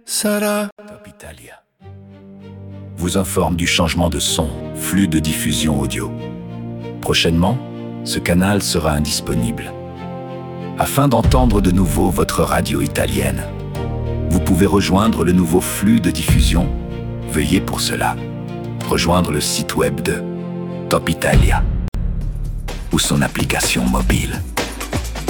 Sarà Top Italia vous informe du changement de son, flux de diffusion audio. Prochainement, ce canal sera indisponible. Afin d'entendre de nouveau votre radio italienne, vous pouvez rejoindre le nouveau flux de diffusion. Veuillez pour cela rejoindre le site web de Top Italia ou son application mobile.